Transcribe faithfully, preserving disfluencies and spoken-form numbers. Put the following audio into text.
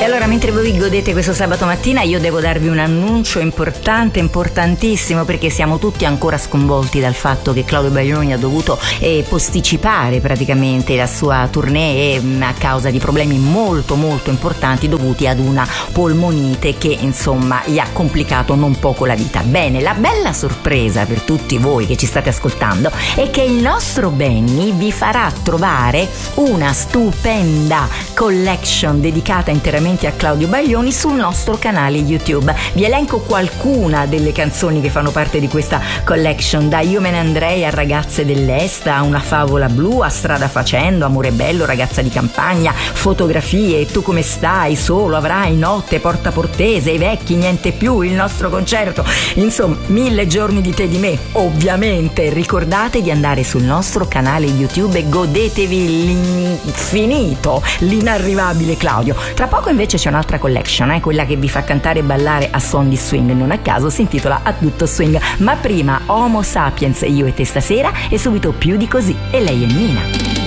allora, mentre voi vi godete questo sabato mattina, io devo darvi un annuncio importante, importantissimo, perché siamo tutti ancora sconvolti dal fatto che Claudio Baglioni ha dovuto eh, posticipare praticamente la sua tournée eh, a causa di problemi molto molto importanti dovuti ad una polmonite che insomma gli ha complicato non poco la vita. Bene, la bella sorpresa per tutti voi che ci state ascoltando è che il nostro Benny vi farà trovare una stupenda collection dedicata interamente a Claudio Baglioni sul nostro canale YouTube. Vi elenco qualcuna delle canzoni che fanno parte di questa collection: da Io me ne andrei a Ragazze dell'Est, a Una favola blu, a Strada facendo, Amore bello, Ragazza di campagna, Fotografie, Tu come stai, Solo, Avrai, Notte, Porta Portese, I vecchi, Niente più, Il nostro concerto, insomma Mille giorni di te di me. Ovviamente ricordate di andare sul nostro canale YouTube e godetevi l'infinito, l'inarrivabile Claudio. Tra poco invece c'è un'altra collection, eh, quella che vi fa cantare e ballare a suon di swing, non a caso si intitola A tutto swing. Ma prima Homo Sapiens, Io e te stasera, e subito Più di così, e lei è Nina.